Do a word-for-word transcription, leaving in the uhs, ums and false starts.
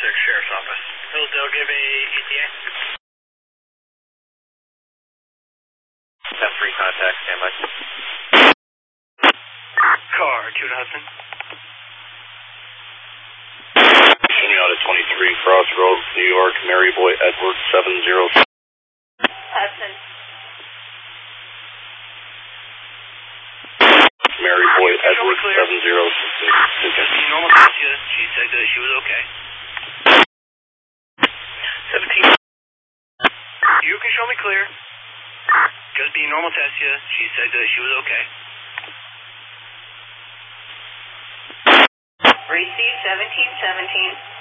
six Sheriff's Office. Hillsdale, give a E T A. ten three contact, standby. Car, two to Hudson. Sending out at twenty-three Crossroads, New York, Maryboy Edward seven zero. Hudson. Maryboy Edward seven zero six six. Normal Tessia, she said that she was okay. seventeen. You can show me clear. Just be normal Tessia, she said that she was okay. Receive seventeen seventeen.